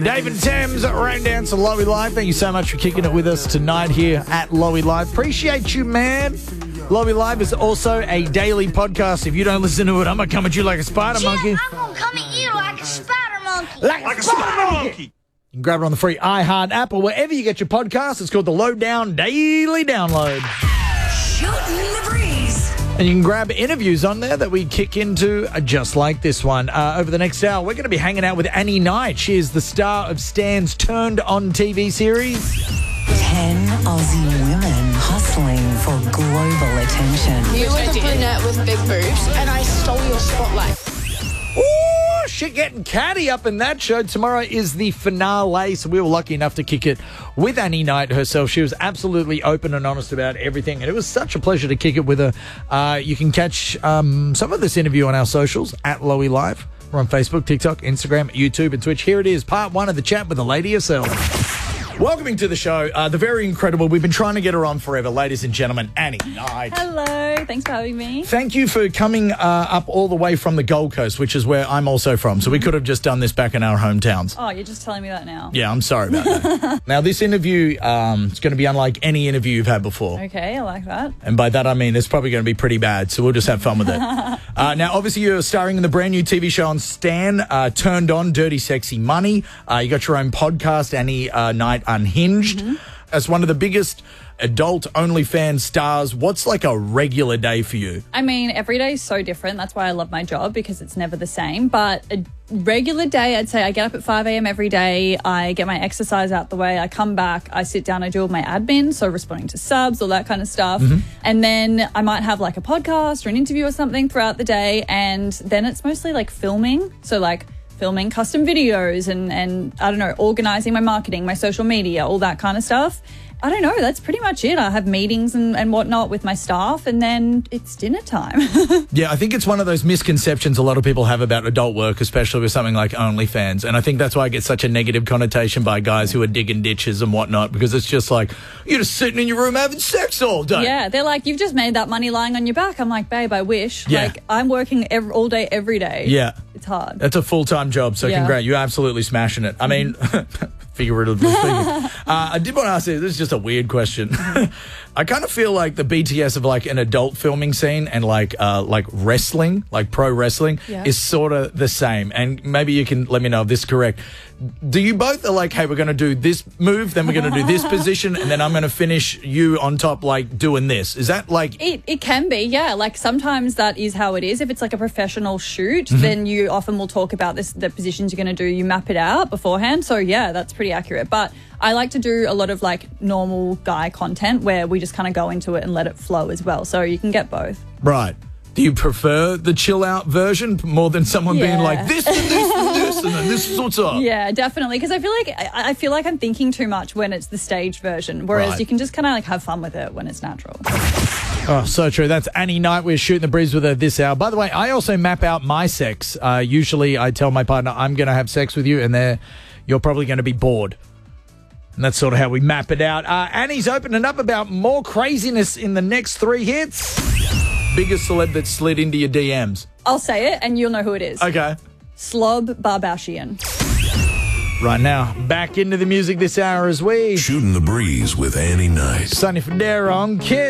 David Thames, Rain Dance and Lowy Live. Thank you so much for kicking it with us tonight here at Lowy Live. Appreciate you, man. Lowy Live is also a daily podcast. If you don't listen to it, I'm going to come at you like a spider monkey. I'm going to come at you like a spider monkey. Like a spider monkey. You can grab it on the free iHeart app or wherever you get your podcasts. It's called the Lowdown Daily Download. Shooting the breeze. And you can grab interviews on there that we kick into just like this one. Over the next hour, we're going to be hanging out with Annie Knight. She is the star of Stan's Turned On TV series. 10 Aussie women hustling for global attention. You were the brunette with big boobs, and I stole your spotlight. Ooh, shit getting catty up in that show. Tomorrow is the finale, so we were lucky enough to kick it with Annie Knight herself. She was absolutely open and honest about everything, and it was such a pleasure to kick it with her. You can catch some of this interview on our socials, at Lowy Live. We're on Facebook, TikTok, Instagram, YouTube, and Twitch. Here it is, part one of the chat with the lady herself. Welcoming to the show, the very incredible, we've been trying to get her on forever, ladies and gentlemen, Annie Knight. Hello, thanks for having me. Thank you for coming up all the way from the Gold Coast, which is where I'm also from. So we could have just done this back in our hometowns. Oh, you're just telling me that now. Yeah, I'm sorry about that. Now, this interview is going to be unlike any interview you've had before. Okay, I like that. And by that, I mean it's probably going to be pretty bad, so we'll just have fun with it. Now, obviously, you're starring in the brand new TV show on Stan, Turned On, Dirty Sexy Money. You got your own podcast, Annie Knight Unhinged. Mm-hmm. As one of the biggest adult OnlyFans stars, what's like a regular day for you? I mean, every day is so different. That's why I love my job, because it's never the same. But a regular day, I'd say I get up at 5 a.m. every day. I get my exercise out the way. I come back. I sit down. I do all my admin, so responding to subs, all that kind of stuff. Mm-hmm. And then I might have like a podcast or an interview or something throughout the day. And then it's mostly like filming. So like filming custom videos and I don't know, organizing my marketing, my social media, all that kind of stuff. I don't know, that's pretty much it. I have meetings and whatnot with my staff, and then it's dinner time. Yeah, I think it's one of those misconceptions a lot of people have about adult work, especially with something like OnlyFans. And I think that's why I get such a negative connotation by guys who are digging ditches and whatnot, because it's just like, you're just sitting in your room having sex all day. Yeah, they're like, you've just made that money lying on your back. I'm like, babe, I wish. Yeah. Like, I'm working all day, every day. Yeah. It's hard. That's a full-time job, so congrats. You're absolutely smashing it. I mean, figuratively speaking. I did want to ask you, this is just a weird question. I kind of feel like the BTS of like an adult filming scene and like wrestling, like pro wrestling, is sort of the same. And maybe you can let me know if this is correct. Do you both are like, hey, we're going to do this move, then we're going to do this position, and then I'm going to finish you on top like doing this? Is that like... It can be, yeah. Like sometimes that is how it is. If it's like a professional shoot, then you often will talk about the positions you're going to do. You map it out beforehand. So yeah, that's pretty accurate. But I like to do a lot of like normal guy content where we just kind of go into it and let it flow as well. So you can get both. Right. Do you prefer the chill out version more than someone being like this and this and this and then this is what's up? Yeah, definitely. Because I feel like I'm thinking too much when it's the staged version, whereas you can just kind of like have fun with it when it's natural. Oh, so true. That's Annie Knight. We're shooting the breeze with her this hour. By the way, I also map out my sex. Usually I tell my partner I'm going to have sex with you and you're probably going to be bored. And that's sort of how we map it out. Annie's opening up about more craziness in the next 3 hits. Biggest celeb that slid into your DMs. I'll say it and you'll know who it is. Okay. Slob Barbashian. Right now, back into the music this hour as we... Shooting the breeze with Annie Knight. Sonny Fodera on Kiss.